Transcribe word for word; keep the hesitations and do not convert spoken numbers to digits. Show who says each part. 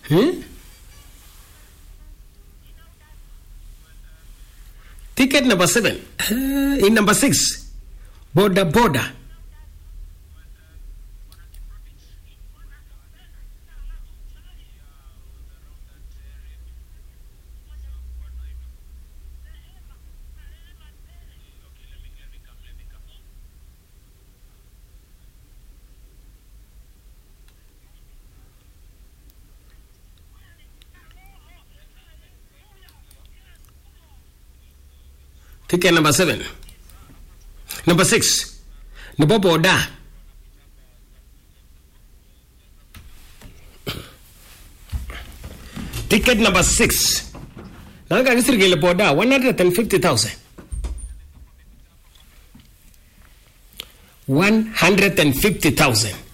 Speaker 1: Hmm? Ticket number seven. Uh, in number six, Border Border. Ticket number seven. Number six, Number Border. Ticket number six. Now I can get border one hundred and fifty thousand. One hundred and fifty thousand.